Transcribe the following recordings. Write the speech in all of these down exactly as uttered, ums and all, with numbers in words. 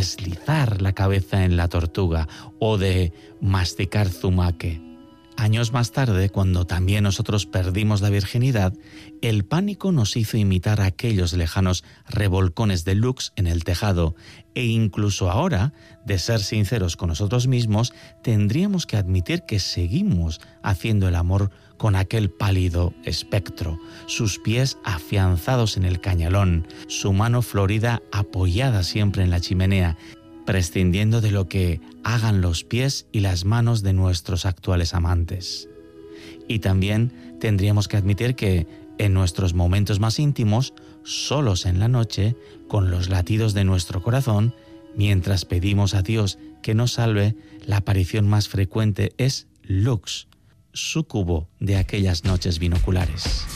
deslizar la cabeza en la tortuga o de masticar zumaque. Años más tarde, cuando también nosotros perdimos la virginidad, el pánico nos hizo imitar aquellos lejanos revolcones de Lux en el tejado, e incluso ahora, de ser sinceros con nosotros mismos, tendríamos que admitir que seguimos haciendo el amor con aquel pálido espectro, sus pies afianzados en el cañalón, su mano florida apoyada siempre en la chimenea, prescindiendo de lo que hagan los pies y las manos de nuestros actuales amantes. Y también tendríamos que admitir que en nuestros momentos más íntimos, solos en la noche, con los latidos de nuestro corazón, mientras pedimos a Dios que nos salve, la aparición más frecuente es Lux, súcubo de aquellas noches binoculares.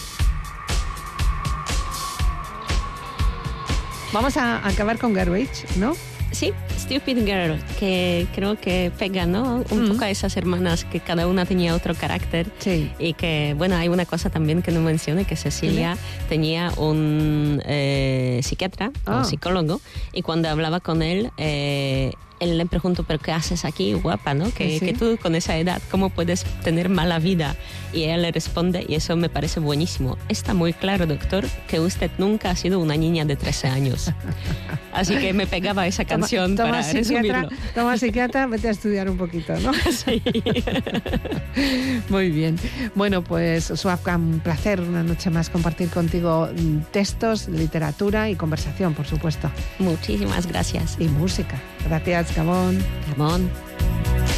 Vamos a acabar con Garbage, ¿no? Sí, Stupid Girl, que creo que pega, ¿no? Un mm. poco a esas hermanas que cada una tenía otro carácter. Sí. Y que, bueno, hay una cosa también que no mencioné, que Cecilia ¿Sí? tenía un eh, psiquiatra oh. o psicólogo, y cuando hablaba con él, eh, él le preguntó, ¿pero qué haces aquí, guapa, no? Que, ¿Sí? que tú con esa edad, ¿cómo puedes tener mala vida? Y ella le responde, y eso me parece buenísimo, está muy claro, doctor, que usted nunca ha sido una niña de trece años. Así que me pegaba esa canción toma, toma para resumirlo. Toma psiquiatra, vete a estudiar un poquito, ¿no? Sí. Muy bien. Bueno, pues Suabka, un placer una noche más compartir contigo textos, literatura y conversación, por supuesto. Muchísimas gracias. Y música. Gracias, Gabón. Gabón.